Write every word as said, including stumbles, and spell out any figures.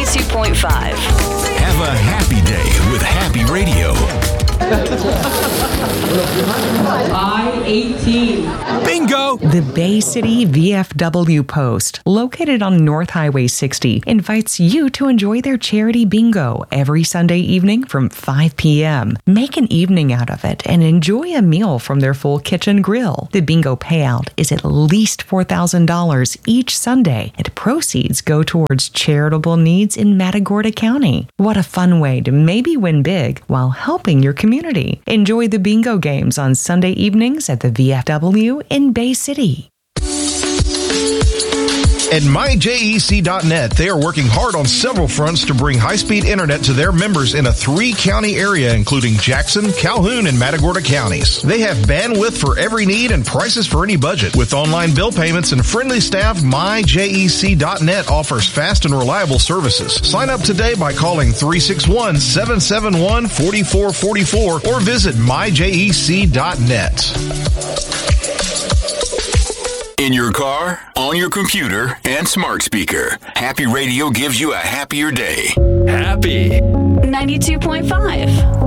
ninety-two point five. Have a happy day with Happy Radio. I eighteen. Bingo! The Bay City V F W Post, located on North Highway sixty, invites you to enjoy their charity bingo every Sunday evening from five p.m. Make an evening out of it and enjoy a meal from their full kitchen grill. The bingo payout is at least four thousand dollars each Sunday, and proceeds go towards charitable needs in Matagorda County. What a fun way to maybe win big while helping your community. Enjoy the bingo games on Sunday evenings at the V F W in Bay City. At my J E C dot net, they are working hard on several fronts to bring high-speed internet to their members in a three-county area, including Jackson, Calhoun, and Matagorda counties. They have bandwidth for every need and prices for any budget. With online bill payments and friendly staff, my J E C dot net offers fast and reliable services. Sign up today by calling three six one, seven seven one, four four four four or visit my J E C dot net. In your car, on your computer, and smart speaker, Happy Radio gives you a happier day. Happy. ninety-two point five.